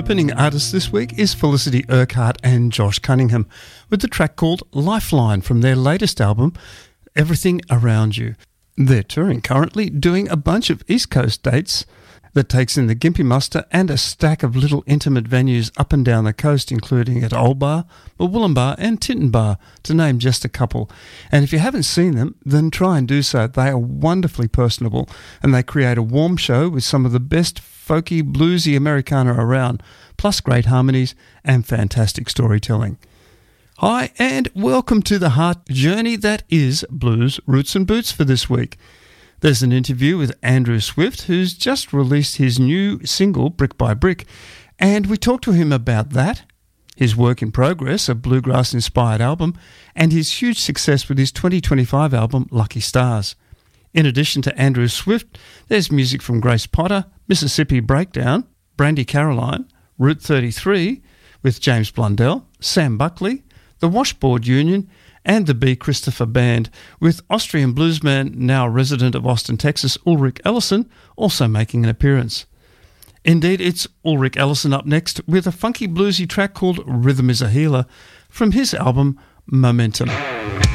opening artist this week is Felicity Urquhart and Josh Cunningham with the track called Lifeline from their latest album, Everything Around You. They're touring currently, doing a bunch of East Coast dates that takes in the Gympie Muster and a stack of little intimate venues up and down the coast, including at Old Bar, Wollumbar and Tinton Bar, to name just a couple. And if you haven't seen them, then try and do so. They are wonderfully personable, and they create a warm show with some of the best folky, bluesy Americana around, plus great harmonies and fantastic storytelling. Hi, and welcome to the heart journey that is Blues, Roots and Boots for this week. There's an interview with Andrew Swift, who's just released his new single, Brick by Brick, and we talked to him about that, his work in progress, a bluegrass-inspired album, and his huge success with his 2025 album, Lucky Stars. In addition to Andrew Swift, there's music from Grace Potter, Mississippi Breakdown, Brandy Caroline, Route 33 with James Blundell, Sam Buckley, the Washboard Union, and the B. Christopher Band, with Austrian bluesman, now resident of Austin, Texas, Ulrich Ellison, also making an appearance. Indeed, it's Ulrich Ellison up next with a funky bluesy track called Rhythm is a Healer from his album Momentum.